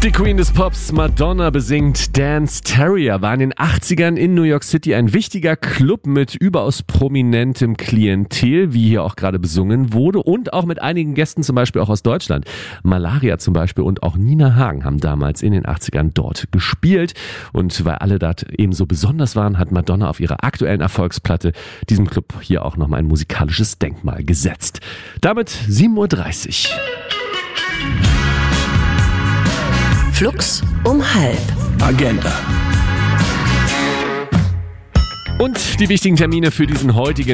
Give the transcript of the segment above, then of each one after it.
Die Queen des Pops, Madonna, besingt Dance Terrier, war in den 80ern in New York City ein wichtiger Club mit überaus prominentem Klientel, wie hier auch gerade besungen wurde, und auch mit einigen Gästen, zum Beispiel auch aus Deutschland. Malaria zum Beispiel und auch Nina Hagen haben damals in den 80ern dort gespielt. Und weil alle dort eben so besonders waren, hat Madonna auf ihrer aktuellen Erfolgsplatte diesem Club hier auch nochmal ein musikalisches Denkmal gesetzt. Damit 7:30 Uhr. Flux um 12:30. Agenda. Und die wichtigen Termine für diesen heutigen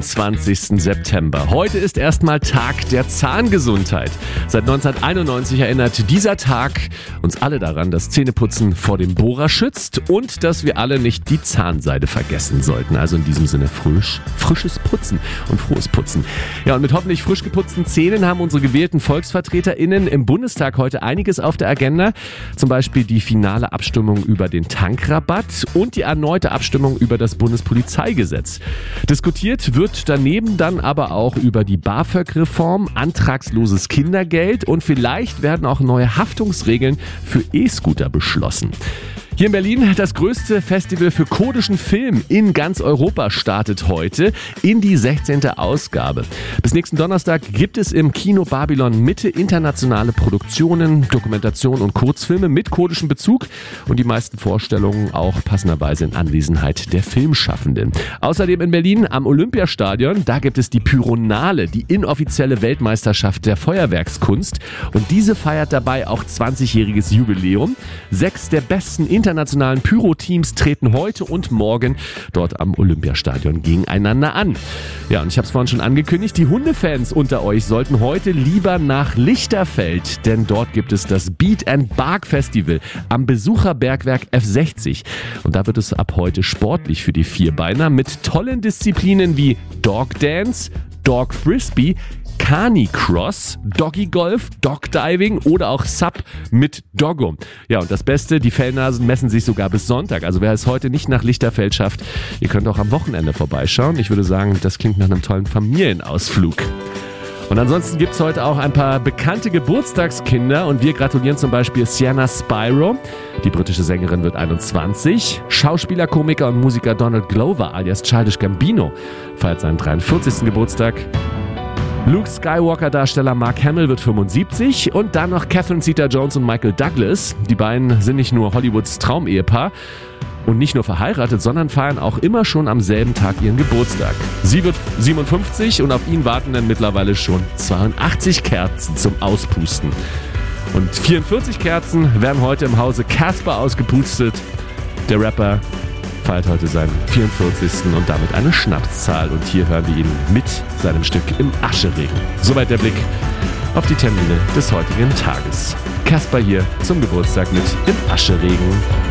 25. September. Heute ist erstmal Tag der Zahngesundheit. Seit 1991 erinnert dieser Tag uns alle daran, dass Zähneputzen vor dem Bohrer schützt und dass wir alle nicht die Zahnseide vergessen sollten. Also in diesem Sinne frisches Putzen und frohes Putzen. Ja, und mit hoffentlich frisch geputzten Zähnen haben unsere gewählten VolksvertreterInnen im Bundestag heute einiges auf der Agenda. Zum Beispiel die finale Abstimmung über den Tankrabatt und die erneute Abstimmung über das Bundespolizeigesetz. Diskutiert wird daneben dann aber auch über die BAföG-Reform, antragsloses Kindergeld und vielleicht werden auch neue Haftungsregeln für E-Scooter beschlossen. Hier in Berlin das größte Festival für kurdischen Film in ganz Europa startet heute in die 16. Ausgabe. Bis nächsten Donnerstag gibt es im Kino Babylon Mitte internationale Produktionen, Dokumentationen und Kurzfilme mit kurdischem Bezug und die meisten Vorstellungen auch passenderweise in Anwesenheit der Filmschaffenden. Außerdem in Berlin am Olympiastadion, da gibt es die Pyronale, die inoffizielle Weltmeisterschaft der Feuerwerkskunst, und diese feiert dabei auch 20-jähriges Jubiläum. 6 der besten internationalen Pyro-Teams treten heute und morgen dort am Olympiastadion gegeneinander an. Ja, und ich habe es vorhin schon angekündigt, die Hundefans unter euch sollten heute lieber nach Lichterfeld, denn dort gibt es das Beat and Bark Festival am Besucherbergwerk F60. Und da wird es ab heute sportlich für die Vierbeiner mit tollen Disziplinen wie Dog Dance, Dog Frisbee, Canicross, Doggy Golf, Dog Diving oder auch Sub mit Doggo. Ja, und das Beste, die Fellnasen messen sich sogar bis Sonntag. Also wer es heute nicht nach Lichterfeld schafft, ihr könnt auch am Wochenende vorbeischauen. Ich würde sagen, das klingt nach einem tollen Familienausflug. Und ansonsten gibt es heute auch ein paar bekannte Geburtstagskinder und wir gratulieren zum Beispiel Sienna Spyro. Die britische Sängerin wird 21. Schauspieler, Komiker und Musiker Donald Glover alias Childish Gambino feiert seinen 43. Geburtstag. Luke Skywalker-Darsteller Mark Hamill wird 75 und dann noch Catherine Zeta-Jones und Michael Douglas. Die beiden sind nicht nur Hollywoods Traumehepaar und nicht nur verheiratet, sondern feiern auch immer schon am selben Tag ihren Geburtstag. Sie wird 57 und auf ihn warten dann mittlerweile schon 82 Kerzen zum Auspusten. Und 44 Kerzen werden heute im Hause Casper ausgepustet. Der Rapper feiert heute seinen 44. und damit eine Schnapszahl. Und hier hören wir ihn mit seinem Stück Im Ascheregen. Soweit der Blick auf die Termine des heutigen Tages. Casper hier zum Geburtstag mit Im Ascheregen.